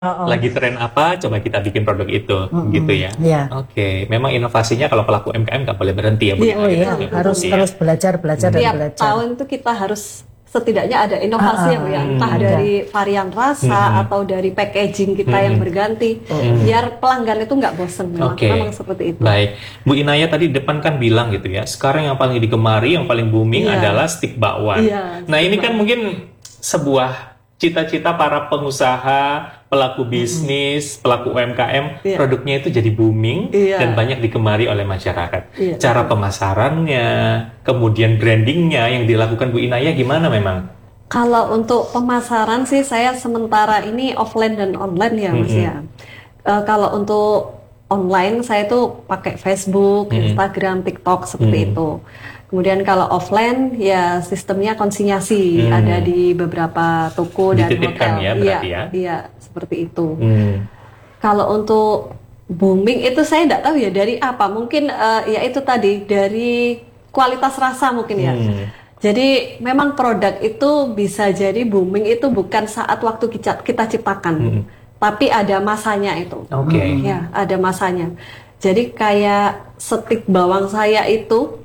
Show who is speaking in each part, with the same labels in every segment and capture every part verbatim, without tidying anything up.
Speaker 1: Oh,
Speaker 2: lagi tren apa, coba kita bikin produk itu,
Speaker 1: mm-mm.
Speaker 2: gitu ya.
Speaker 1: Iya.
Speaker 2: Oke, memang inovasinya kalau pelaku M K M nggak boleh berhenti ya, Bu.
Speaker 1: Iya, oh iya,
Speaker 2: Gitu,
Speaker 1: harus
Speaker 2: ya.
Speaker 1: terus belajar, belajar dan
Speaker 3: Tiap
Speaker 1: belajar.
Speaker 3: tahun itu kita harus setidaknya ada inovasi
Speaker 1: Ah,
Speaker 3: ya, Bu, ya.
Speaker 1: ah,
Speaker 3: Entah
Speaker 1: ada.
Speaker 3: dari varian rasa
Speaker 2: Mm-mm.
Speaker 3: atau dari packaging kita yang
Speaker 2: Mm-mm.
Speaker 3: berganti, biar pelanggan itu nggak bosen. Memang,
Speaker 2: Oke.
Speaker 3: memang seperti itu.
Speaker 2: Baik, Bu Inaya tadi di depan kan bilang gitu ya, sekarang yang paling digemari, yang paling booming
Speaker 3: Iya.
Speaker 2: adalah stick bakwan.
Speaker 3: Iya,
Speaker 2: Nah
Speaker 3: stick
Speaker 2: ini kan mungkin sebuah cita-cita para pengusaha, pelaku bisnis, pelaku U M K M,
Speaker 3: Iya.
Speaker 2: produknya itu jadi booming
Speaker 3: Iya.
Speaker 2: dan banyak digemari oleh masyarakat.
Speaker 3: Iya.
Speaker 2: Cara pemasarannya, kemudian brandingnya yang dilakukan Bu Inaya gimana memang?
Speaker 3: Kalau untuk pemasaran sih saya sementara ini offline dan online ya, Mas
Speaker 2: Mm-mm.
Speaker 3: ya. Eh, kalau untuk online saya tuh pakai Facebook,
Speaker 2: Mm-mm.
Speaker 3: Instagram, TikTok seperti
Speaker 2: Mm-mm.
Speaker 3: itu. Kemudian kalau offline ya sistemnya konsinyasi,
Speaker 2: Hmm.
Speaker 3: ada di beberapa toko dan
Speaker 2: Dititipkan
Speaker 3: hotel.
Speaker 2: ya, berarti
Speaker 3: Iya,
Speaker 2: ya?
Speaker 3: iya, seperti itu.
Speaker 2: Hmm.
Speaker 3: Kalau untuk booming itu saya tidak tahu ya dari apa. Mungkin eh, ya itu tadi dari kualitas rasa mungkin ya.
Speaker 2: Hmm.
Speaker 3: Jadi memang produk itu bisa jadi booming itu bukan saat waktu kita, kita ciptakan,
Speaker 2: Hmm.
Speaker 3: tapi ada masanya itu.
Speaker 2: Oke.
Speaker 3: Ya, ada masanya. Jadi kayak stik bawang saya itu,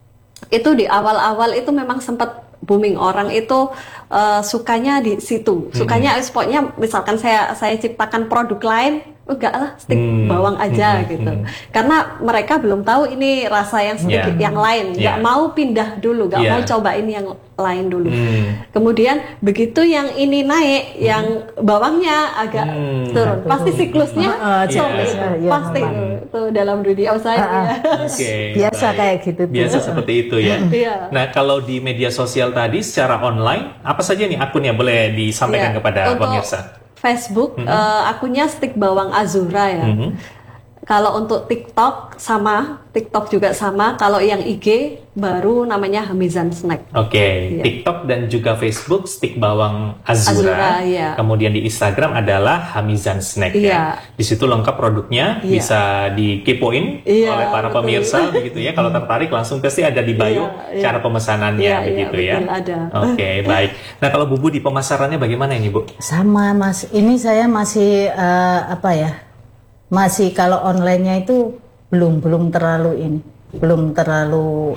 Speaker 3: itu di awal-awal itu memang sempat booming, orang itu eh, sukanya di situ, sukanya ekspornya. Misalkan saya saya ciptakan produk lain, enggak lah stik
Speaker 2: Hmm.
Speaker 3: bawang aja
Speaker 2: Hmm.
Speaker 3: gitu,
Speaker 2: Hmm.
Speaker 3: karena mereka belum tahu ini rasa yang sedikit
Speaker 2: Yeah.
Speaker 3: yang lain, nggak
Speaker 2: Yeah.
Speaker 3: mau pindah dulu, nggak
Speaker 2: Yeah.
Speaker 3: mau cobain yang lain dulu.
Speaker 2: Hmm.
Speaker 3: Kemudian begitu yang ini naik, yang bawangnya agak
Speaker 2: Hmm.
Speaker 3: turun, pasti siklusnya
Speaker 1: Ah, ah,
Speaker 3: seperti
Speaker 2: iya.
Speaker 3: itu.
Speaker 1: Iya,
Speaker 3: Pasti
Speaker 1: memang.
Speaker 3: itu, itu dalam dunia usaha.
Speaker 1: Ah, ah.
Speaker 3: ya.
Speaker 2: Oke,
Speaker 1: Biasa
Speaker 2: baik.
Speaker 1: kayak gitu tuh.
Speaker 2: Biasa seperti itu ya.
Speaker 3: Iya.
Speaker 2: Nah, kalau di media sosial tadi secara online, apa saja nih akunnya boleh disampaikan
Speaker 3: Iya.
Speaker 2: kepada
Speaker 3: Untuk
Speaker 2: pemirsa?
Speaker 3: Facebook eh, akunnya stik bawang Azura ya.
Speaker 2: Mhm.
Speaker 3: Kalau untuk TikTok sama, TikTok juga sama. Kalau yang I G baru namanya Hamizan Snack.
Speaker 2: Oke,
Speaker 3: Iya.
Speaker 2: TikTok dan juga Facebook stick bawang Azura.
Speaker 3: Azura, iya.
Speaker 2: Kemudian di Instagram adalah Hamizan Snack ya.
Speaker 3: Iya.
Speaker 2: Di situ lengkap produknya,
Speaker 3: Iya.
Speaker 2: bisa dikepoin
Speaker 3: Iya,
Speaker 2: oleh para
Speaker 3: betul.
Speaker 2: pemirsa begitu ya. Kalau tertarik langsung pasti ada di bio
Speaker 3: Iya, iya.
Speaker 2: cara pemesanannya
Speaker 3: Iya, iya,
Speaker 2: begitu ya.
Speaker 3: betul, ada.
Speaker 2: Oke, baik. Nah, kalau Bu Bu di pemasarannya bagaimana ini, Bu?
Speaker 1: Sama Mas, ini saya masih eh, apa ya? Masih kalau online-nya itu belum belum terlalu ini, belum terlalu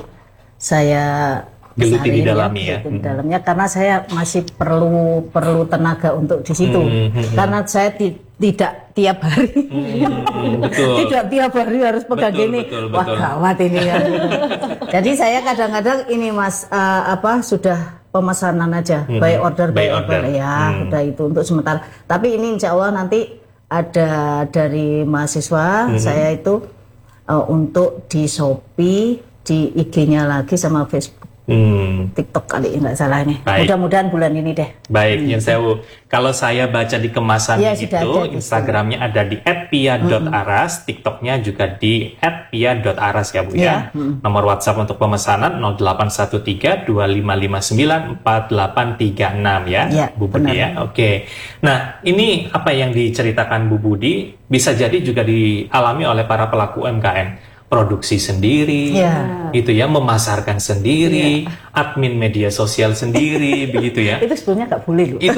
Speaker 1: saya
Speaker 2: Geluti di
Speaker 1: besarin
Speaker 2: dalamnya ya.
Speaker 1: geluti di dalamnya karena saya masih perlu perlu tenaga untuk di situ.
Speaker 2: Hmm, hmm, hmm.
Speaker 1: Karena saya ti- tidak tiap hari.
Speaker 2: Hmm, betul.
Speaker 1: Tidak tiap hari harus pegang
Speaker 2: Betul,
Speaker 1: gini.
Speaker 2: betul,
Speaker 1: Wah,
Speaker 2: betul.
Speaker 1: gawat ini ya. gitu. Jadi saya kadang-kadang ini Mas eh, apa sudah pemesanan aja,
Speaker 2: Hmm,
Speaker 1: by order
Speaker 2: by
Speaker 1: by order,
Speaker 2: order.
Speaker 1: ya,
Speaker 2: Hmm.
Speaker 1: udah itu untuk sementara. Tapi ini insya Allah nanti ada dari mahasiswa
Speaker 2: Hmm.
Speaker 1: saya itu eh, untuk di Shopee, di I G-nya lagi sama Facebook,
Speaker 2: Hmm.
Speaker 1: TikTok kali nggak salah ini.
Speaker 2: Baik.
Speaker 1: Mudah-mudahan bulan ini deh.
Speaker 2: Baik, Yen Sewu. Kalau saya baca di kemasannya
Speaker 1: Iya, sudah
Speaker 2: itu,
Speaker 1: ada di
Speaker 2: Instagramnya ada di et pia dot aras, TikToknya juga di et pia dot aras ya Bu ya. Nomor WhatsApp untuk pemesanan nol delapan satu tiga dua lima lima sembilan empat delapan tiga enam ya,
Speaker 1: Iya,
Speaker 2: Bu Budi
Speaker 1: benar.
Speaker 2: ya. Oke. Nah, ini apa yang diceritakan Bu Budi bisa jadi juga dialami oleh para pelaku U M K M. Produksi sendiri,
Speaker 1: Iya.
Speaker 2: gitu ya, memasarkan sendiri, admin media sosial sendiri, begitu ya.
Speaker 1: Itu sebetulnya nggak boleh loh.
Speaker 2: Itu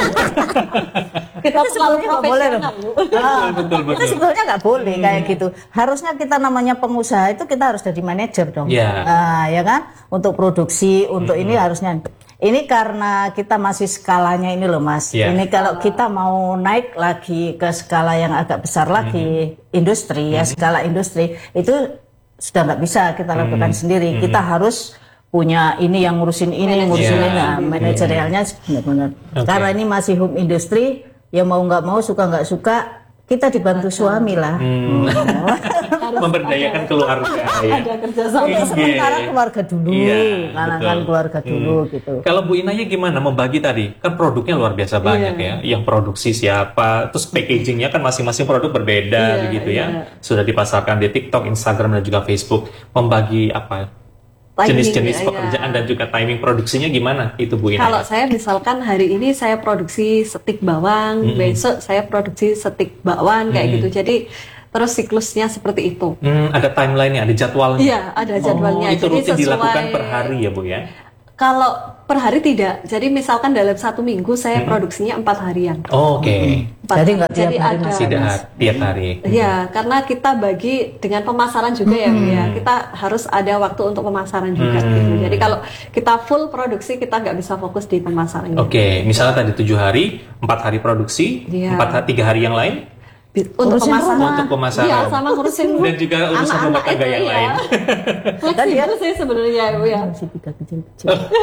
Speaker 3: Kita
Speaker 1: Itu
Speaker 3: selalu
Speaker 1: sebetulnya nggak boleh loh.
Speaker 3: profesional, Bu.
Speaker 1: Ah,
Speaker 2: betul, betul.
Speaker 1: Itu sebetulnya nggak boleh kayak gitu. Harusnya kita namanya pengusaha itu kita harus jadi manajer dong.
Speaker 2: Iya.
Speaker 1: Ah, ya kan? Untuk produksi, untuk ini harusnya. Ini karena kita masih skalanya ini loh Mas.
Speaker 2: Iya.
Speaker 1: Ini kalau kita mau naik lagi ke skala yang agak besar lagi, industri ya, skala industri itu sudah nggak bisa kita lakukan sendiri. Kita harus punya ini yang ngurusin ini, ngurusin
Speaker 2: Iya.
Speaker 1: ini. Nah, manajerialnya benar-benar.
Speaker 2: Oke.
Speaker 1: Karena ini masih home industry, ya mau nggak mau, suka nggak suka, kita dibantu suami lah.
Speaker 2: Hmm. memberdayakan keluarga ya.
Speaker 3: Ada kerjasama.
Speaker 1: Untuk sementara keluarga dulu,
Speaker 2: Iya,
Speaker 1: karena
Speaker 2: betul.
Speaker 1: kan keluarga dulu gitu.
Speaker 2: Kalau Bu Inaya gimana membagi tadi? Kan produknya luar biasa banyak ya. Yang produksi siapa, terus packagingnya kan masing-masing produk berbeda
Speaker 3: Iya,
Speaker 2: begitu ya.
Speaker 3: iya.
Speaker 2: Sudah dipasarkan di TikTok, Instagram dan juga Facebook. Membagi apa?
Speaker 3: Timing,
Speaker 2: Jenis-jenis
Speaker 3: ya,
Speaker 2: pekerjaan
Speaker 3: iya.
Speaker 2: dan juga timing produksinya gimana? Itu Bu Inaya.
Speaker 3: Kalau saya misalkan hari ini saya produksi stik bawang, besok saya produksi stik bakwan kayak gitu. Jadi terus siklusnya seperti itu.
Speaker 2: Hmm, ada timeline-nya, ada jadwalnya.
Speaker 3: Iya, ada jadwalnya.
Speaker 2: Oh, itu
Speaker 3: Jadi
Speaker 2: rutin
Speaker 3: sesuai-
Speaker 2: dilakukan per hari ya Bu ya.
Speaker 3: Kalau per hari tidak. Jadi misalkan dalam satu minggu saya
Speaker 2: Hmm.
Speaker 3: produksinya empat harian.
Speaker 2: Oh, Oke.
Speaker 3: Empat
Speaker 1: Jadi
Speaker 3: hari.
Speaker 1: nggak tiap hari
Speaker 3: ada.
Speaker 1: masih
Speaker 2: Tidak tiap hari.
Speaker 3: Ya, karena kita bagi dengan pemasaran juga ya, Bu, ya.
Speaker 2: Hmm.
Speaker 3: Kita harus ada waktu untuk pemasaran juga.
Speaker 2: Hmm.
Speaker 3: Gitu. Jadi kalau kita full produksi, kita nggak bisa fokus di pemasaran.
Speaker 2: Oke, misalnya tadi tujuh hari, empat hari produksi,
Speaker 3: Iya.
Speaker 2: empat hari, tiga hari yang lain
Speaker 3: Untuk
Speaker 1: Urusin
Speaker 3: pemasaran.
Speaker 1: rumah.
Speaker 2: untuk pemasaran.
Speaker 3: Iya, sama ngurusin
Speaker 2: dan juga urusan
Speaker 3: anak-anak
Speaker 2: rumah tangga
Speaker 3: itu,
Speaker 2: yang
Speaker 3: iya.
Speaker 2: lain.
Speaker 3: Fleksibel sih sebenarnya, Bu, ya.
Speaker 1: Masih tiga kecil-kecil.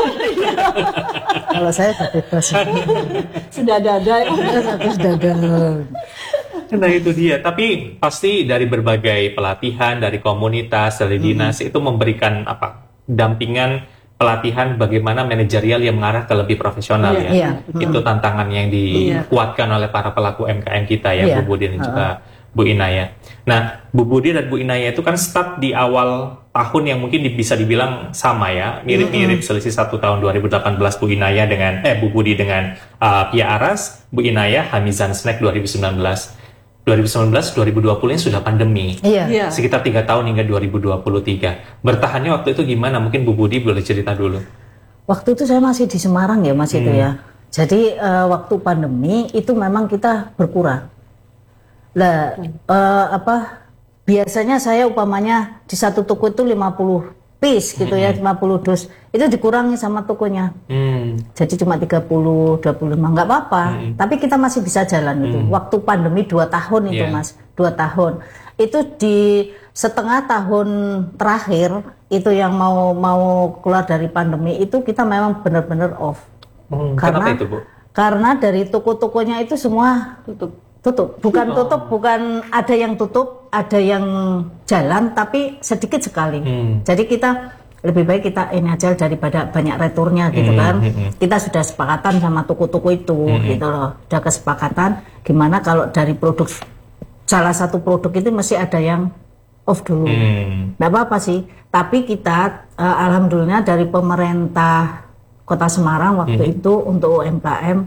Speaker 1: Kalau saya udah bebas.
Speaker 3: Sudah ada.
Speaker 1: Aku sudah ada.
Speaker 2: Nah itu dia, tapi pasti dari berbagai pelatihan, dari komunitas, dari dinas itu memberikan apa dampingan pelatihan bagaimana manajerial yang mengarah ke lebih profesional
Speaker 3: Iya,
Speaker 2: ya.
Speaker 1: iya.
Speaker 2: Itu tantangan yang dikuatkan oleh para pelaku M K M kita ya,
Speaker 1: Iya.
Speaker 2: Bu Budi dan juga Bu Inaya. Nah, Bu Budi dan Bu Inaya itu kan start di awal tahun yang mungkin di- bisa dibilang sama ya, mirip-mirip selisih satu tahun dua ribu delapan belas Bu Inaya dengan eh Bu Budi dengan uh, Pia Aras, Bu Inaya Hamizan Snack dua ribu sembilan belas. dua ribu sembilan belas dua ribu dua puluh ini sudah pandemi.
Speaker 1: Iya.
Speaker 3: Iya.
Speaker 2: Sekitar tiga tahun hingga dua ribu dua puluh tiga. Bertahannya waktu itu gimana? Mungkin Bu Budi boleh cerita dulu.
Speaker 1: Waktu itu saya masih di Semarang ya Mas itu ya. Jadi eh, waktu pandemi itu memang kita berkurang. Lah eh, apa biasanya saya umpamanya di satu toko itu lima puluh piece gitu ya, lima puluh dus. Itu dikurangi sama tokonya.
Speaker 2: Hmm.
Speaker 1: Jadi cuma tiga puluh, dua puluh lima, nggak apa-apa. Tapi kita masih bisa jalan itu. Waktu pandemi dua tahun itu
Speaker 2: Iya.
Speaker 1: Mas, dua tahun. Itu di setengah tahun terakhir itu yang mau mau keluar dari pandemi itu kita memang benar-benar off.
Speaker 2: Hmm,
Speaker 1: Karena
Speaker 2: kenapa itu, Bu?
Speaker 1: karena dari toko-tokonya itu semua
Speaker 3: Tutup.
Speaker 1: tutup. Bukan tutup, bukan ada yang tutup, ada yang jalan, tapi sedikit sekali.
Speaker 2: Hmm.
Speaker 1: Jadi kita lebih baik kita ini aja daripada banyak returnya gitu
Speaker 2: Hmm,
Speaker 1: kan.
Speaker 2: hmm, hmm.
Speaker 1: Kita sudah sepakatan sama toko-toko itu gitu loh. Sudah kesepakatan gimana kalau dari produk salah satu produk itu mesti ada yang off dulu.
Speaker 2: Hmm.
Speaker 1: Nggak apa-apa sih. Tapi kita eh, alhamdulillah dari pemerintah Kota Semarang waktu itu untuk U M K M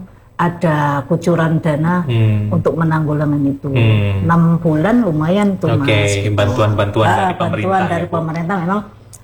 Speaker 1: ada kucuran dana
Speaker 2: Hmm.
Speaker 1: untuk menanggulangi itu.
Speaker 2: Hmm.
Speaker 1: enam bulan lumayan tuh
Speaker 2: Oke,
Speaker 1: Mas. gitu.
Speaker 2: bantuan-bantuan
Speaker 1: Ah,
Speaker 2: dari pemerintah
Speaker 1: bantuan
Speaker 2: ya,
Speaker 1: dari
Speaker 2: Bu?
Speaker 1: pemerintah memang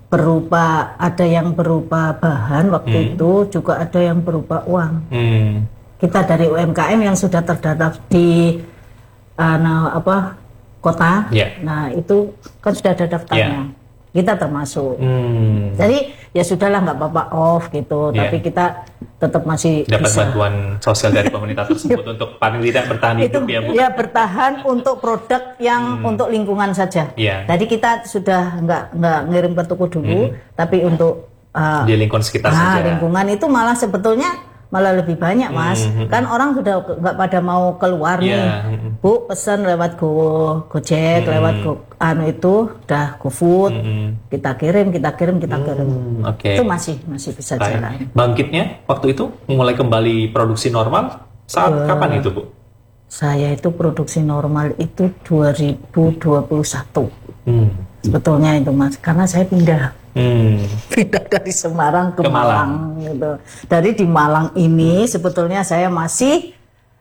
Speaker 1: berupa ada yang berupa bahan waktu itu, juga ada yang berupa uang.
Speaker 2: Hmm.
Speaker 1: Kita dari U M K M yang sudah terdaftar di uh, nah, apa kota,
Speaker 2: Ya.
Speaker 1: nah itu kan sudah ada daftarnya. Kita termasuk.
Speaker 2: Hmm.
Speaker 1: Jadi ya sudahlah nggak apa-apa off gitu,
Speaker 2: Ya.
Speaker 1: tapi kita tetap masih
Speaker 2: Dapat
Speaker 1: bisa.
Speaker 2: bantuan sosial dari pemerintah tersebut untuk paling tidak bertahan
Speaker 1: Itu
Speaker 2: hidup ya, Bu.
Speaker 1: ya bertahan untuk produk yang untuk lingkungan saja.
Speaker 2: Iya.
Speaker 1: Jadi kita sudah nggak nggak ngirim ke toko dulu, tapi untuk uh,
Speaker 2: Di lingkungan sekitar
Speaker 1: nah,
Speaker 2: saja.
Speaker 1: lingkungan itu malah sebetulnya malah lebih banyak Mas. Kan orang sudah ke- nggak pada mau keluar
Speaker 2: Iya,
Speaker 1: nih.
Speaker 2: mm-mm.
Speaker 1: Bu pesan lewat Go Gojek, lewat Go anu itu udah GoFood. Kita kirim, kita kirim, kita kirim.
Speaker 2: Hmm, Oke.
Speaker 1: Itu masih masih bisa
Speaker 2: Baik.
Speaker 1: jalan.
Speaker 2: Bangkitnya waktu itu mulai kembali produksi normal saat
Speaker 1: Eh.
Speaker 2: kapan itu, Bu?
Speaker 1: Saya itu produksi normal itu dua ribu dua puluh satu.
Speaker 2: Hmm.
Speaker 1: Sebetulnya itu Mas, karena saya pindah.
Speaker 2: Hmm.
Speaker 1: Pindah dari Semarang ke,
Speaker 2: Ke Malang.
Speaker 1: Malang. gitu. Dari di Malang ini sebetulnya saya masih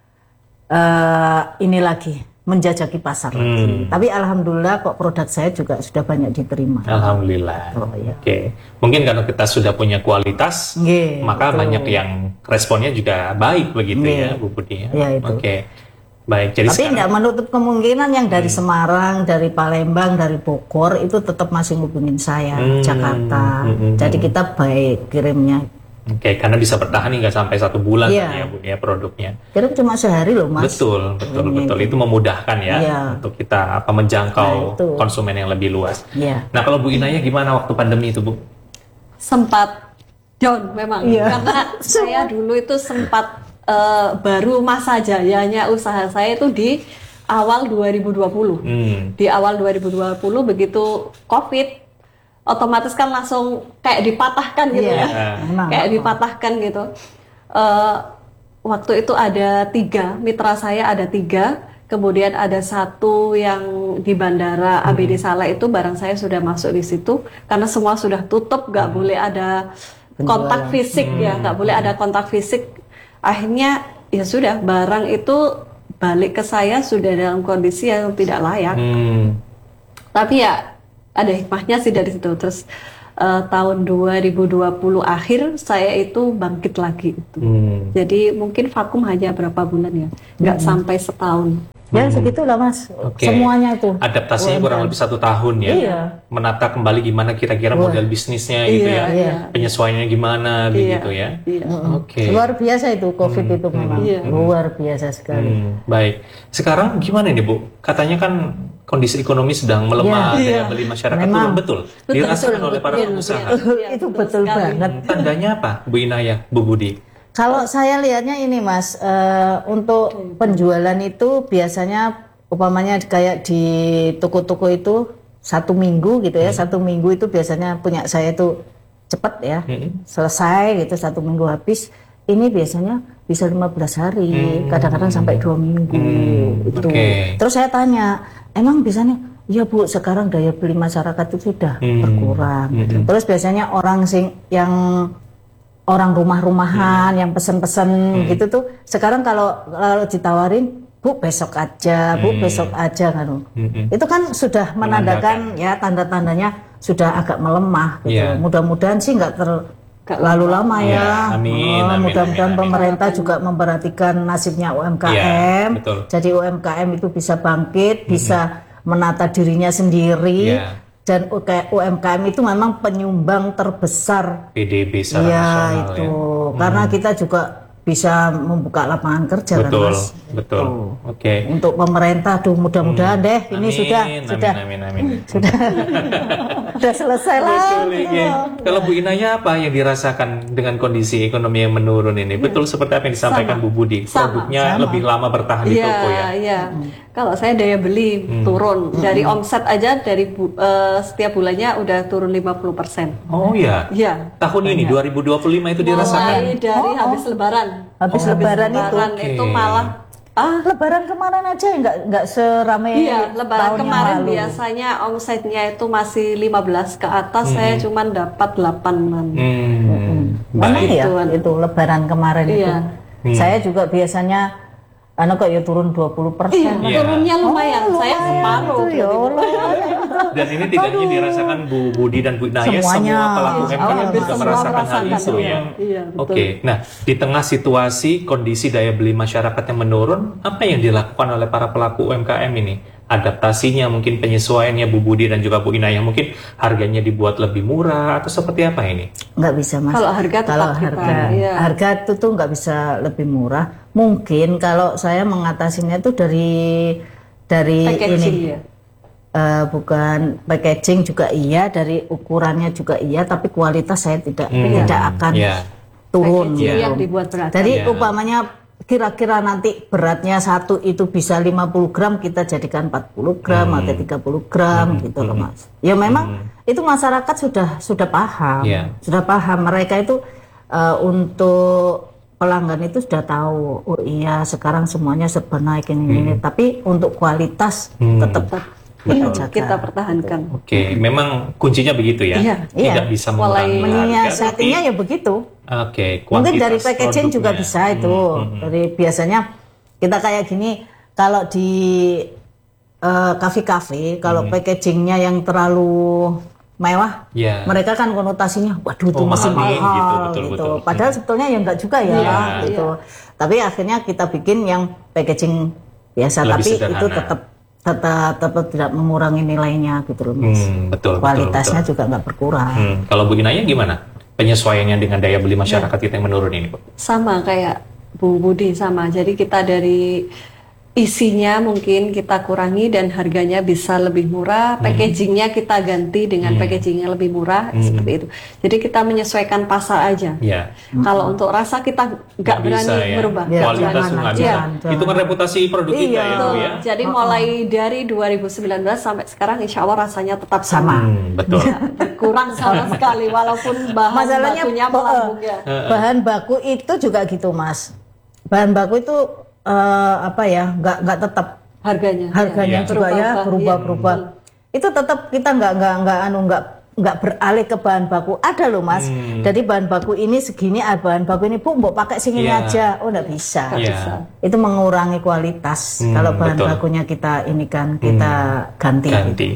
Speaker 1: eh, ini lagi menjajaki pasar lagi. Tapi alhamdulillah kok produk saya juga sudah banyak diterima.
Speaker 2: Alhamdulillah.
Speaker 1: Oh, iya.
Speaker 2: Oke. Mungkin karena kita sudah punya kualitas,
Speaker 1: Nggih,
Speaker 2: maka
Speaker 1: betul.
Speaker 2: banyak yang responnya juga baik begitu
Speaker 1: Nggih.
Speaker 2: ya, Bu Budi ya.
Speaker 1: Iya, itu.
Speaker 2: Oke. Baik. Jadi
Speaker 1: Tapi
Speaker 2: sekarang-
Speaker 1: tidak menutup kemungkinan yang dari Semarang, dari Palembang, dari Bogor itu tetap masih ngubungin saya,
Speaker 2: Hmm,
Speaker 1: Jakarta.
Speaker 2: hmm, hmm,
Speaker 1: Jadi kita baik kirimnya.
Speaker 2: Oke, karena bisa bertahan hingga sampai satu bulan
Speaker 1: Iya.
Speaker 2: kan ya, Bu ya produknya.
Speaker 1: Kirim cuma sehari loh Mas.
Speaker 2: Betul, betul,
Speaker 1: Ini.
Speaker 2: betul. Itu memudahkan ya
Speaker 1: Iya.
Speaker 2: untuk kita apa menjangkau
Speaker 1: Nah, itu.
Speaker 2: konsumen yang lebih luas.
Speaker 1: Iya.
Speaker 2: Nah, kalau Bu Inaya gimana waktu pandemi itu, Bu?
Speaker 3: Sempat down memang
Speaker 1: Iya.
Speaker 3: karena saya dulu itu sempat eh, baru masa jayanya usaha saya itu di awal dua ribu dua puluh.
Speaker 2: Hmm.
Speaker 3: Di awal dua ribu dua puluh begitu Covid otomatis kan langsung kayak dipatahkan gitu
Speaker 1: Iya,
Speaker 3: ya.
Speaker 1: memang.
Speaker 3: Kayak dipatahkan gitu. Eh, waktu itu ada tiga, mitra saya ada tiga, kemudian ada satu yang di bandara A B D Saleh itu barang saya sudah masuk di situ karena semua sudah tutup, nggak boleh ada kontak fisik ya, nggak boleh ada kontak fisik. Akhirnya ya sudah barang itu balik ke saya sudah dalam kondisi yang tidak layak.
Speaker 2: Hmm.
Speaker 3: Tapi ya ada hikmahnya sih dari situ. Terus uh, tahun dua ribu dua puluh akhir saya itu bangkit lagi itu.
Speaker 2: Hmm.
Speaker 3: Jadi mungkin vakum hanya berapa bulan ya, nggak
Speaker 1: Hmm.
Speaker 3: sampai setahun.
Speaker 1: Ya segitulah Mas,
Speaker 2: Oke.
Speaker 1: semuanya itu.
Speaker 2: Adaptasinya
Speaker 1: U M K M.
Speaker 2: kurang lebih satu tahun ya.
Speaker 1: Iya.
Speaker 2: Menata kembali gimana kira-kira
Speaker 1: Wah.
Speaker 2: model bisnisnya gitu
Speaker 3: Iya,
Speaker 2: ya.
Speaker 3: iya.
Speaker 2: Penyesuaiannya gimana begitu ya.
Speaker 3: Iya.
Speaker 2: Oke.
Speaker 1: Luar biasa itu COVID itu memang
Speaker 3: Iya.
Speaker 1: luar biasa sekali.
Speaker 2: Hmm, baik. Sekarang gimana nih Bu? Katanya kan kondisi ekonomi sedang melemah,
Speaker 1: Iya.
Speaker 2: daya beli masyarakat
Speaker 1: Memang.
Speaker 2: turun, betul. Dirasakan oleh para
Speaker 3: betul,
Speaker 2: pengusaha.
Speaker 3: betul. Iya,
Speaker 1: Itu
Speaker 3: betul
Speaker 1: betul
Speaker 3: sekali.
Speaker 1: banget.
Speaker 2: Tandanya apa, Bu Inaya, Bu Budi?
Speaker 1: Kalau saya lihatnya ini Mas, eh, untuk penjualan itu biasanya umpamanya kayak di toko-toko itu satu minggu gitu ya, satu minggu itu biasanya punya saya itu cepet ya,
Speaker 2: Hmm.
Speaker 1: selesai gitu satu minggu habis. Ini biasanya bisa lima belas hari,
Speaker 2: Hmm.
Speaker 1: kadang-kadang sampai dua minggu
Speaker 2: Hmm,
Speaker 1: itu.
Speaker 2: oke.
Speaker 1: Terus saya tanya, emang biasanya? Ya Bu, sekarang daya beli masyarakat itu sudah
Speaker 2: Hmm.
Speaker 1: berkurang.
Speaker 2: Hmm.
Speaker 1: Terus biasanya orang sing yang orang rumah-rumahan yang pesen-pesen gitu tuh sekarang kalau kalau ditawarin Bu besok aja, Bu
Speaker 2: Hmm.
Speaker 1: besok aja kan.
Speaker 2: Hmm.
Speaker 1: Itu kan sudah menandakan ya tanda-tandanya sudah agak melemah gitu.
Speaker 2: Iya.
Speaker 1: Mudah-mudahan sih nggak terlalu lama
Speaker 2: Iya,
Speaker 1: ya.
Speaker 2: amin,
Speaker 1: Oh,
Speaker 2: amin,
Speaker 1: mudah-mudahan
Speaker 2: amin, amin.
Speaker 1: pemerintah juga memperhatikan nasibnya U M K M.
Speaker 2: Iya, betul.
Speaker 1: Jadi U M K M itu bisa bangkit, bisa menata dirinya sendiri.
Speaker 2: Iya.
Speaker 1: Dan U M K M itu memang penyumbang terbesar.
Speaker 2: P D B secara
Speaker 1: Iya
Speaker 2: nasional
Speaker 1: itu,
Speaker 2: ya.
Speaker 1: karena kita juga bisa membuka lapangan kerja
Speaker 2: Betul,
Speaker 1: kan Mas.
Speaker 2: betul.
Speaker 1: Tuh.
Speaker 2: Oke.
Speaker 1: Untuk pemerintah, tuh mudah-mudahan deh ini
Speaker 2: Amin,
Speaker 1: sudah
Speaker 2: amin,
Speaker 1: sudah
Speaker 2: amin, amin.
Speaker 1: sudah sudah selesai lah.
Speaker 2: Betul, iya. Kalau Bu Inaya apa yang dirasakan dengan kondisi ekonomi yang menurun ini? Betul seperti apa yang disampaikan
Speaker 3: Sama.
Speaker 2: Bu Budi.
Speaker 3: Sama,
Speaker 2: Produknya
Speaker 1: sama.
Speaker 2: lebih lama bertahan di
Speaker 3: Iya,
Speaker 2: toko ya.
Speaker 3: iya. Kalau saya daya beli turun dari omset aja dari bu- eh, setiap bulannya udah turun lima puluh persen.
Speaker 2: Oh ya.
Speaker 3: Iya.
Speaker 2: Tahun ini dua ribu dua puluh lima itu dirasakan.
Speaker 3: Mulai dari habis lebaran.
Speaker 1: Habis lebaran itu.
Speaker 3: Lebaran
Speaker 2: Oke.
Speaker 3: itu malah ah
Speaker 1: Lebaran kemarin aja nggak nggak seramai
Speaker 3: iya, lebaran
Speaker 1: tahun yang
Speaker 3: kemarin
Speaker 1: lalu.
Speaker 3: biasanya omsetnya itu masih lima belas ke atas, saya cuma dapat delapanan.
Speaker 2: Hmm.
Speaker 1: Memang
Speaker 2: Baik.
Speaker 1: ya
Speaker 3: Ituan.
Speaker 1: itu lebaran kemarin itu.
Speaker 3: Iya.
Speaker 2: Hmm.
Speaker 1: Saya juga biasanya anu kok ya turun dua puluh persen.
Speaker 3: Iya, turunnya lumayan. saya separuh.
Speaker 1: Itu ya Allah.
Speaker 2: Dan ini tidak hanya dirasakan Bu Budi dan Bu Inaya,
Speaker 1: Semuanya.
Speaker 2: semua pelaku U M K M
Speaker 3: Hampir
Speaker 2: juga
Speaker 3: semua
Speaker 2: merasakan hal
Speaker 3: merasakan,
Speaker 2: itu
Speaker 3: iya.
Speaker 2: ya.
Speaker 3: Iya, betul.
Speaker 2: Oke, nah di tengah situasi kondisi daya beli masyarakat yang menurun, apa yang dilakukan oleh para pelaku U M K M ini? Adaptasinya, mungkin penyesuaiannya Bu Budi dan juga Bu Inaya, mungkin harganya dibuat lebih murah atau seperti apa ini?
Speaker 1: Nggak bisa Mas.
Speaker 3: Kalau harga tetap
Speaker 1: Kalau
Speaker 3: kita,
Speaker 1: harga,
Speaker 3: iya.
Speaker 1: harga itu tuh nggak bisa lebih murah. Mungkin kalau saya mengatasinya itu dari dari
Speaker 3: Packaging
Speaker 1: ini.
Speaker 3: ya.
Speaker 1: Eh, bukan packaging juga iya, dari ukurannya juga iya, tapi kualitas saya tidak
Speaker 2: Hmm.
Speaker 1: tidak akan
Speaker 2: Iya.
Speaker 1: turun.
Speaker 3: Packaging
Speaker 1: gitu.
Speaker 3: yang dibuat beragam.
Speaker 1: Jadi
Speaker 2: Iya.
Speaker 1: umpamanya kira-kira nanti beratnya satu itu bisa lima puluh gram, kita jadikan empat puluh gram
Speaker 2: Hmm.
Speaker 1: atau tiga puluh gram gitu loh Mas. Ya memang itu masyarakat sudah sudah paham,
Speaker 2: Iya.
Speaker 1: sudah paham. Mereka itu eh, untuk pelanggan itu sudah tahu, oh iya sekarang semuanya serba naik ini ini, tapi untuk kualitas
Speaker 2: Hmm.
Speaker 1: tetap kita jaga.
Speaker 3: Kita pertahankan.
Speaker 2: Oke, memang kuncinya begitu ya.
Speaker 3: Iya.
Speaker 2: Tidak
Speaker 1: Iya.
Speaker 2: bisa
Speaker 3: Mulai
Speaker 2: mengurangi
Speaker 1: Meninya
Speaker 2: harga,
Speaker 1: settingnya
Speaker 2: tapi-
Speaker 1: ya begitu.
Speaker 2: Oke,
Speaker 1: Mungkin dari
Speaker 2: kuantitas
Speaker 1: packaging juga
Speaker 2: produknya.
Speaker 1: bisa itu.
Speaker 2: Hmm, hmm, hmm.
Speaker 1: Dari biasanya kita kayak gini, kalau di eh, kafe-kafe, kalau
Speaker 2: Hmm.
Speaker 1: packagingnya yang terlalu mewah,
Speaker 2: Ya.
Speaker 1: mereka kan konotasinya, waduh itu
Speaker 2: Oh,
Speaker 1: masih
Speaker 2: mahal nih,
Speaker 1: mahal
Speaker 2: gitu,
Speaker 1: gitu.
Speaker 2: betul, betul.
Speaker 1: Padahal sebetulnya ya enggak juga ya,
Speaker 2: Iya.
Speaker 1: gitu. Tapi akhirnya kita bikin yang packaging biasa,
Speaker 2: Lebih
Speaker 1: tapi
Speaker 2: sederhana.
Speaker 1: itu tetap tetap tetap tidak mengurangi nilainya gitu loh Mas.
Speaker 2: Hmm, betul, betul,
Speaker 1: Kualitasnya
Speaker 2: betul.
Speaker 1: juga nggak berkurang.
Speaker 2: Hmm, Kalau Bu Inaya gimana? Penyesuaiannya dengan daya beli masyarakat kita yang menurun ini, Bu?
Speaker 3: Sama kayak Bu Budi sama. Jadi kita dari isinya mungkin kita kurangi dan harganya bisa lebih murah. Packagingnya kita ganti dengan
Speaker 2: Hmm.
Speaker 3: packaging yang lebih murah
Speaker 2: Hmm.
Speaker 3: seperti itu. Jadi kita menyesuaikan pasar aja.
Speaker 2: Ya.
Speaker 3: Kalau untuk rasa kita nggak berani
Speaker 2: bisa ya.
Speaker 3: merubah.
Speaker 1: Ya,
Speaker 2: Kualitas
Speaker 1: jangan,
Speaker 2: tuh nggak
Speaker 3: jangan,
Speaker 2: bisa.
Speaker 1: jangan.
Speaker 2: Itu kan reputasi produk kita
Speaker 1: Iya.
Speaker 2: ya, Bu
Speaker 3: Betul.
Speaker 2: ya.
Speaker 3: Jadi mulai dari dua ribu sembilan belas sampai sekarang insya Allah rasanya tetap
Speaker 1: Sama.
Speaker 3: sama.
Speaker 2: Hmm, betul.
Speaker 3: Kurang sama sekali walaupun bahan
Speaker 1: Masalahnya
Speaker 3: bakunya
Speaker 1: ba-
Speaker 3: melambung ya.
Speaker 1: bahan baku itu juga gitu Mas. Bahan baku itu eh, apa ya, nggak nggak tetap
Speaker 3: Harganya.
Speaker 1: harganya
Speaker 2: Iya.
Speaker 1: juga ya
Speaker 3: Berubah-ubah,
Speaker 1: berubah-berubah. Itu tetap kita nggak nggak nggak anu nggak nggak beralih ke bahan baku. Ada loh Mas.
Speaker 2: Hmm.
Speaker 1: Jadi bahan baku ini segini, ah, bahan baku ini Bu, mbok pakai sing ini
Speaker 2: Iya.
Speaker 1: aja. Oh nggak bisa.
Speaker 2: Iya.
Speaker 1: Itu mengurangi kualitas
Speaker 2: Hmm,
Speaker 1: kalau bahan
Speaker 2: betul.
Speaker 1: bakunya kita ini kan kita ganti.
Speaker 2: Ganti.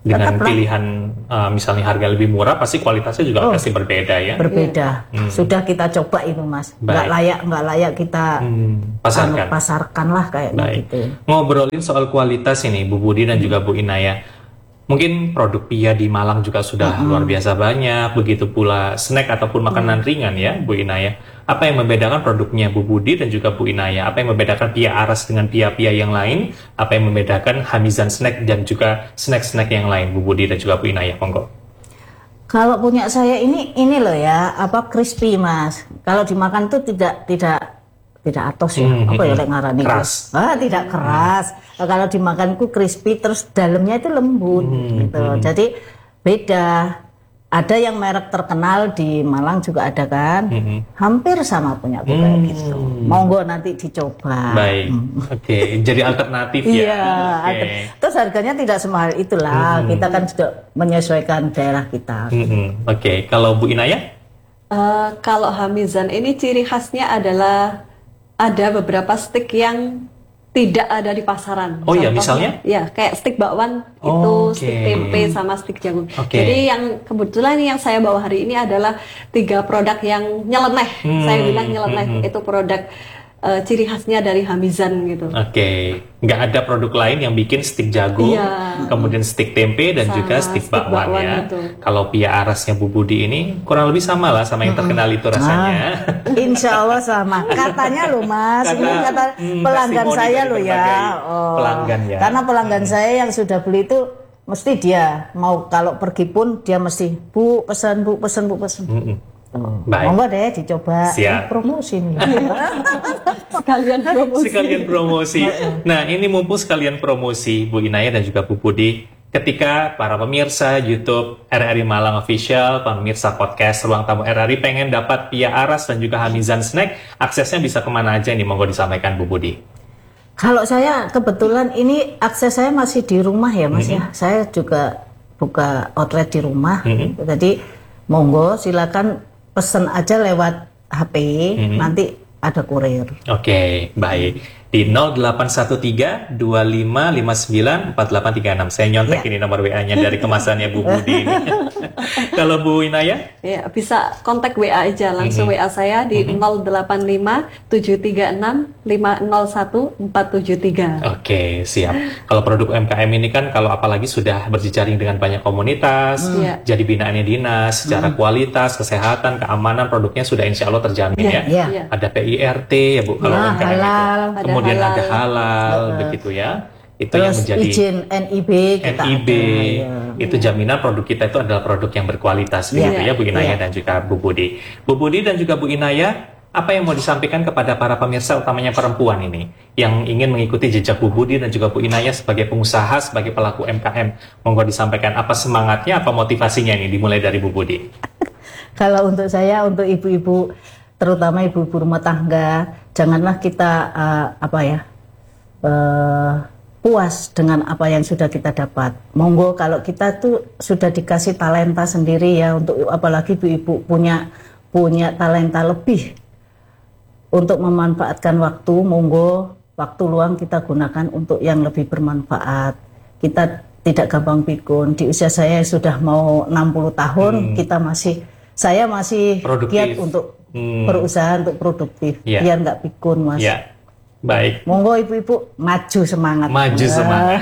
Speaker 2: Dengan
Speaker 1: Tetaplah.
Speaker 2: pilihan uh, misalnya harga lebih murah, pasti kualitasnya juga
Speaker 1: Oh,
Speaker 2: pasti berbeda ya.
Speaker 1: Berbeda.
Speaker 2: Hmm.
Speaker 1: Sudah kita coba itu Mas. Nggak
Speaker 2: Baik.
Speaker 1: layak, nggak layak kita
Speaker 2: Hmm, pasarkan.
Speaker 1: anu, pasarkan lah kayaknya
Speaker 2: Baik.
Speaker 1: gitu.
Speaker 2: Ngobrolin soal kualitas ini, Bu Budi dan juga Bu Inaya. Mungkin produk Pia di Malang juga sudah
Speaker 1: Mm-hmm.
Speaker 2: luar biasa banyak, begitu pula snack ataupun makanan ringan ya, Bu Inaya. Apa yang membedakan produknya Bu Budi dan juga Bu Inaya? Apa yang membedakan Pia Aras dengan Pia-Pia yang lain? Apa yang membedakan Hamizan Snack dan juga snack-snack yang lain, Bu Budi dan juga Bu Inaya? Monggo.
Speaker 1: Kalau punya saya ini ini loh ya, apa crispy Mas. Kalau dimakan tuh tidak tidak tidak atos ya.
Speaker 2: Hmm,
Speaker 1: apa ya
Speaker 2: hmm,
Speaker 1: lek ngarani?
Speaker 2: keras.
Speaker 1: Ah, tidak keras. Kalau dimakan ku crispy terus dalamnya itu lembut
Speaker 2: Hmm,
Speaker 1: gitu. Jadi beda. Ada yang merek terkenal di Malang juga ada kan.
Speaker 2: Hmm.
Speaker 1: Hampir sama punya aku kayak gitu. Monggo nanti dicoba.
Speaker 2: Baik, oke. Jadi alternatif ya.
Speaker 1: Iya,
Speaker 2: Oke.
Speaker 1: ada. Terus harganya tidak semahal itulah. Kita kan sudah menyesuaikan daerah kita.
Speaker 2: Mm-mm. Oke, kalau Bu Inaya?
Speaker 3: Eh, kalau Hamizan ini ciri khasnya adalah ada beberapa stick yang tidak ada di pasaran.
Speaker 2: Oh iya,
Speaker 3: Contohnya,
Speaker 2: misalnya?
Speaker 3: Ya, kayak stick bakwan
Speaker 2: Oke.
Speaker 3: itu, stick tempe sama stick jagung.
Speaker 2: Oke.
Speaker 3: Jadi yang kebetulan yang saya bawa hari ini adalah tiga produk yang nyeleneh.
Speaker 2: Hmm,
Speaker 3: Saya bilang nyeleneh
Speaker 2: hmm, hmm.
Speaker 3: itu produk eh, ciri khasnya dari Hamizan gitu.
Speaker 2: Oke, nggak ada produk lain yang bikin stick jagung,
Speaker 3: Iya.
Speaker 2: kemudian stick tempe dan
Speaker 3: Sama
Speaker 2: juga stick
Speaker 3: stick
Speaker 2: bakwan
Speaker 3: bakwan
Speaker 2: ya.
Speaker 3: itu.
Speaker 2: Kalau Pia Arasnya Bu Budi ini kurang lebih sama lah sama yang terkenal itu rasanya.
Speaker 1: Insya Allah sama. Katanya loh Mas, ini
Speaker 2: Kata,
Speaker 1: kata
Speaker 2: hmm,
Speaker 1: pelanggan
Speaker 2: testimoni
Speaker 1: saya
Speaker 2: dari
Speaker 1: loh ya.
Speaker 2: berbagai pelanggan ya.
Speaker 1: Karena pelanggan saya yang sudah beli itu mesti dia mau kalau pergi pun dia mesti Bu pesan Bu pesan Bu pesan.
Speaker 2: Mm-mm.
Speaker 1: Oh,
Speaker 2: Baik.
Speaker 1: monggo deh dicoba.
Speaker 2: Siap.
Speaker 1: Ini promosi nih.
Speaker 3: Sekalian promosi.
Speaker 2: Sekalian promosi. Nah, ini mumpung sekalian promosi Bu Inaya dan juga Bu Budi. Ketika para pemirsa YouTube R R I Malang Official, pemirsa podcast Ruang Tamu R R I pengen dapat Pia Aras dan juga Hamizan Snack, aksesnya bisa kemana aja ini? Monggo disampaikan Bu Budi.
Speaker 1: Kalau saya kebetulan ini akses saya masih di rumah ya Mas ya. Saya juga buka outlet di rumah. Jadi monggo silakan pesen aja lewat H P, nanti ada kurir.
Speaker 2: Oke, baik. Di nol delapan satu tiga dua lima lima sembilan empat delapan tiga enam. Saya nyontek
Speaker 1: Ya.
Speaker 2: ini nomor W A-nya dari kemasannya Bu Budi ini. Kalau Bu Inaya?
Speaker 3: Ya, bisa kontak W A aja langsung W A saya di nol delapan lima tujuh tiga enam lima nol satu empat tujuh tiga.
Speaker 2: Oke, siap. Kalau produk U M K M ini kan kalau apalagi sudah berjejaring dengan banyak komunitas,
Speaker 3: Iya.
Speaker 2: jadi binaannya dinas, secara kualitas, kesehatan, keamanan produknya sudah insya Allah terjamin
Speaker 3: Iya,
Speaker 2: ya.
Speaker 1: iya.
Speaker 3: Iya.
Speaker 2: Ada P I R T ya Bu kalau
Speaker 1: Nah,
Speaker 2: U M K M
Speaker 1: halal.
Speaker 2: itu.
Speaker 3: Ada
Speaker 2: Kemudian
Speaker 3: halal.
Speaker 2: ada halal, begitu ya. Itu yang
Speaker 1: Terus
Speaker 2: menjadi
Speaker 1: izin N I B kita
Speaker 2: N I B,
Speaker 1: ada, ya.
Speaker 2: itu jaminan produk kita itu adalah produk yang berkualitas, begitu
Speaker 3: Iya,
Speaker 2: ya Bu Inaya
Speaker 1: iya.
Speaker 2: dan juga Bu Budi. Bu Budi dan juga Bu Inaya, apa yang mau disampaikan kepada para pemirsa utamanya perempuan ini yang ingin mengikuti jejak Bu Budi dan juga Bu Inaya sebagai pengusaha, sebagai pelaku U M K M? Monggo disampaikan apa semangatnya, apa motivasinya ini, dimulai dari Bu Budi.
Speaker 1: Kalau untuk saya, untuk ibu-ibu, terutama ibu-ibu rumah tangga, janganlah kita uh, apa ya uh, puas dengan apa yang sudah kita dapat. Monggo kalau kita tuh sudah dikasih talenta sendiri ya, untuk apalagi ibu-ibu punya punya talenta lebih untuk memanfaatkan waktu, monggo waktu luang kita gunakan untuk yang lebih bermanfaat. Kita tidak gampang pikun. Di usia saya sudah mau enam puluh tahun, kita masih saya masih
Speaker 2: Produktif.
Speaker 1: giat untuk
Speaker 2: Hmm.
Speaker 1: berusaha untuk produktif,
Speaker 2: Ya.
Speaker 1: biar nggak pikun Mas.
Speaker 2: Ya, baik.
Speaker 1: Monggo ibu-ibu maju semangat.
Speaker 2: Maju
Speaker 1: Ya.
Speaker 2: semangat.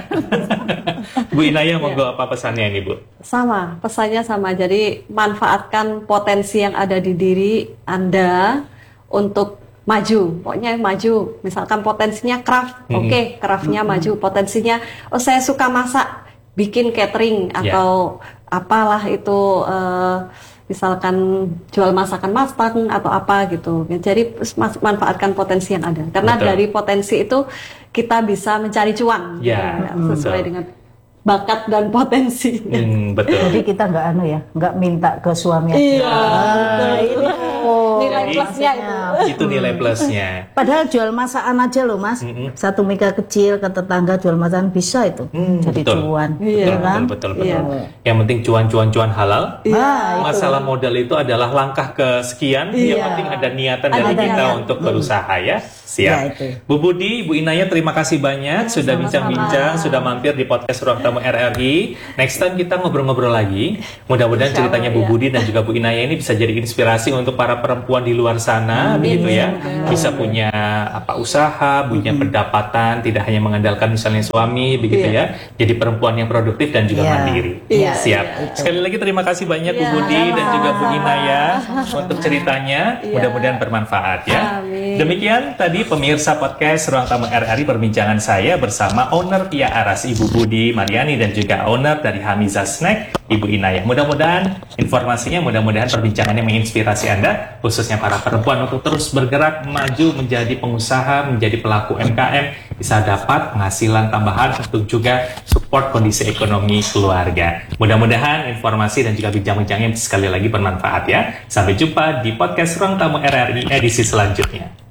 Speaker 2: Bu Inaya, monggo apa pesannya ini Bu?
Speaker 3: Sama, pesannya sama. Jadi manfaatkan potensi yang ada di diri Anda untuk maju. Pokoknya maju. Misalkan potensinya craft, oke, craftnya maju. Potensinya, oh saya suka masak, bikin catering atau apalah itu. eh, misalkan jual masakan masak atau apa gitu. Jadi mas- manfaatkan potensi yang ada. Karena
Speaker 2: Betul.
Speaker 3: dari potensi itu kita bisa mencari cuan.
Speaker 2: Ya,
Speaker 3: gitu, sesuai
Speaker 2: betul.
Speaker 3: dengan bakat dan potensi.
Speaker 2: Hmm, betul.
Speaker 1: Jadi kita nggak anu ya, nggak minta ke suami.
Speaker 3: Iya,
Speaker 1: Ah,
Speaker 3: betul.
Speaker 1: ini oh,
Speaker 3: Nilai
Speaker 2: Jadi-
Speaker 3: plusnya itu.
Speaker 2: Itu nilai plusnya.
Speaker 1: Padahal jual masakan aja loh Mas. Satu mika kecil ke tetangga jual masakan bisa itu.
Speaker 2: Hmm,
Speaker 1: Jadi
Speaker 2: betul.
Speaker 1: cuan.
Speaker 3: Iya.
Speaker 2: Betul,
Speaker 1: kan?
Speaker 2: betul, betul, betul.
Speaker 3: Iya.
Speaker 2: Yang penting cuan-cuan-cuan halal.
Speaker 1: Nah,
Speaker 2: Masalah modal itu adalah langkah kesekian. Yang
Speaker 3: Iya.
Speaker 2: penting ada niatan
Speaker 3: Ada
Speaker 2: dari kita
Speaker 3: niatan.
Speaker 2: untuk berusaha ya. Siap.
Speaker 1: Ya, itu.
Speaker 2: Bu Budi, Bu Inaya, terima kasih banyak sudah
Speaker 3: sama-sama.
Speaker 2: bincang-bincang, sudah mampir di podcast Ruang Tamu Tamu R R I. Next time kita ngobrol-ngobrol lagi. Mudah-mudahan ceritanya Bu Budi dan juga Bu Inaya ini bisa jadi inspirasi untuk para perempuan di luar sana,
Speaker 3: Amin,
Speaker 2: begitu ya.
Speaker 3: semoga.
Speaker 2: Bisa punya apa usaha, punya pendapatan, tidak hanya mengandalkan misalnya suami, begitu
Speaker 3: Iya.
Speaker 2: ya. Jadi perempuan yang produktif dan juga
Speaker 1: Iya.
Speaker 2: mandiri.
Speaker 3: Iya,
Speaker 2: Siap.
Speaker 3: iya.
Speaker 2: Sekali lagi terima kasih banyak Bu
Speaker 3: Iya,
Speaker 2: Budi dan juga Bu
Speaker 3: sama-sama.
Speaker 2: Inaya untuk ceritanya.
Speaker 3: Iya.
Speaker 2: Mudah-mudahan bermanfaat ya.
Speaker 3: Amin.
Speaker 2: Demikian tadi pemirsa podcast Ruang Tamu R R I perbincangan saya bersama owner Pia Aras Ibu Budi Mariani dan juga owner dari Hamiza Snack Ibu Inayah. Mudah-mudahan informasinya, mudah-mudahan perbincangannya menginspirasi Anda, khususnya para perempuan untuk terus bergerak maju menjadi pengusaha, menjadi pelaku U M K M, bisa dapat penghasilan tambahan untuk juga support kondisi ekonomi keluarga. Mudah-mudahan informasi dan juga bincang-bincangnya sekali lagi bermanfaat ya. Sampai jumpa di podcast Ruang Tamu R R I edisi selanjutnya.